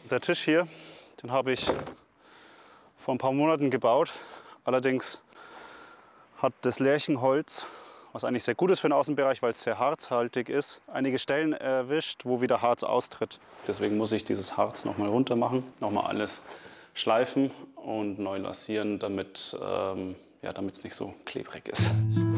Der Tisch hier, den habe ich vor ein paar Monaten gebaut. Allerdings hat das Lärchenholz, was eigentlich sehr gut ist für den Außenbereich, weil es sehr harzhaltig ist, einige Stellen erwischt, wo wieder Harz austritt. Deswegen muss ich dieses Harz nochmal runter machen, nochmal alles schleifen und neu lasieren, damit es nicht so klebrig ist.